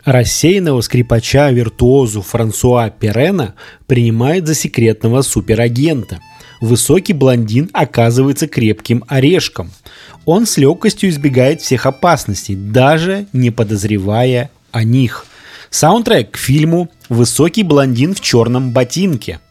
Рассеянного скрипача-виртуозу Франсуа Перена принимает за секретного суперагента. Высокий блондин оказывается крепким орешком. Он с легкостью избегает всех опасностей, даже не подозревая о них. Саундтрек к фильму «Высокий блондин в черном ботинке».